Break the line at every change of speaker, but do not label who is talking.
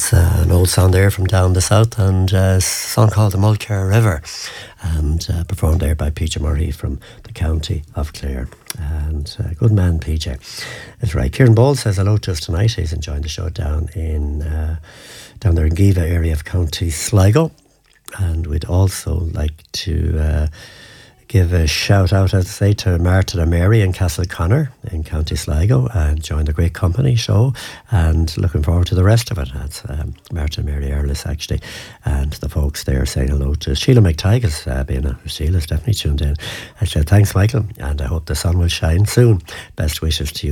It's an old song there from down the south, and a song called The Mulcair River, and performed there by PJ Murray from the county of Clare. And good man, PJ. That's right. Kieran Ball says hello to us tonight. He's enjoying the show down there in Giva area of County Sligo. And we'd also like to give a shout out, I'd say, to Martin and Mary in Castleconnor in County Sligo, and join the Great Company show, and looking forward to the rest of it. That's Martin and Mary Earlis, actually, and the folks there saying hello to Sheila McTighe, being Sheila's definitely tuned in. I said thanks, Michael, and I hope the sun will shine soon. Best wishes to you